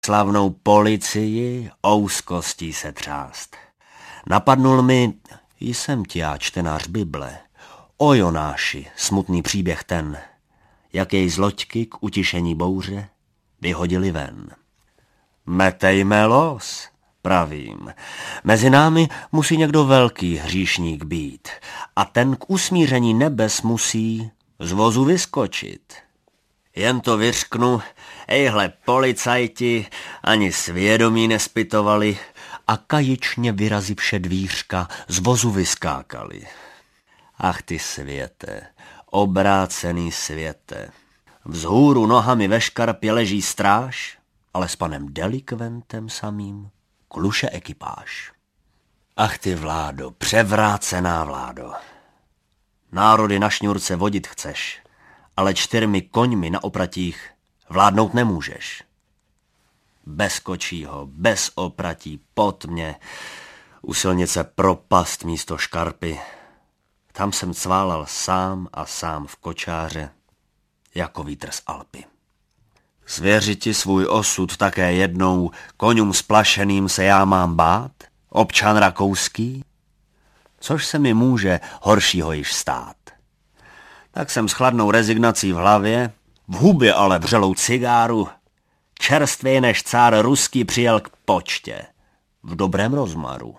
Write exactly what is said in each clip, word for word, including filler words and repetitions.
slavnou policii ouskostí se třást. Napadnul mi, jsem ti já čtenář Bible, o Jonáši, smutný příběh ten, jak jej z loďky k utišení bouře vyhodili ven. Metejme los, pravím, mezi námi musí někdo velký hříšník být a ten k usmíření nebes musí z vozu vyskočit. Jen to vyřknu, ejhle policajti ani svědomí nespytovali a kajičně vyrazivše dvířka z vozu vyskákali. Ach ty světe, obrácený světe, vzhůru nohami ve škarpě leží stráž, ale s panem delikventem samým kluše ekipáž. Ach ty vládo, převrácená vládo, národy na šňůrce vodit chceš, ale čtyřmi koňmi na opratích vládnout nemůžeš. Bez kočího, bez opratí, pod mě, u silnice propast místo škarpy. Tam jsem cválal sám a sám v kočáře, jako vítr z Alpy. Svěřiti svůj osud také jednou koňům splašeným se já mám bát, občan rakouský? Což se mi může horšího již stát. Tak jsem s chladnou rezignací v hlavě, v hubě ale vřelou cigáru, čerstvě než cár ruský přijel k počtě, v dobrém rozmaru.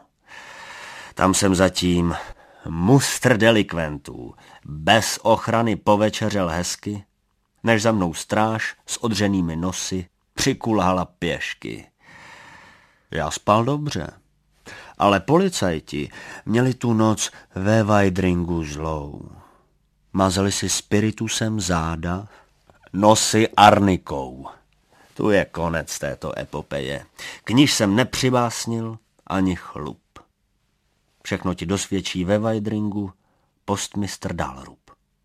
Tam jsem zatím mustr delikventů, bez ochrany povečeřel hezky, než za mnou stráž s odřenými nosy přikulhala pěšky. Já spal dobře, ale policajti měli tu noc ve Vajdringu zlou. Mazali si spiritusem záda, nosy arnikou. Tu je konec této epopeje. K níž jsem nepřibásnil ani chlup. Všechno ti dosvědčí ve Vajdringu postmistr Dálrup.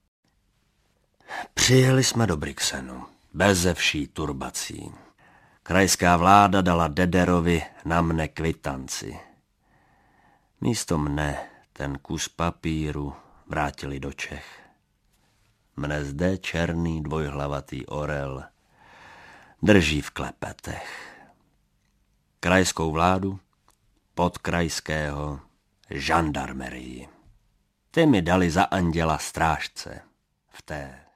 Přijeli jsme do Brixenu, beze vší turbací. Krajská vláda dala Dederovi na mne kvitanci. Místo mne ten kus papíru vrátili do Čech. Mne zde černý dvojhlavatý orel drží v klepetech. Krajskou vládu pod krajského žandarmerii. Ty mi dali za anděla strážce v té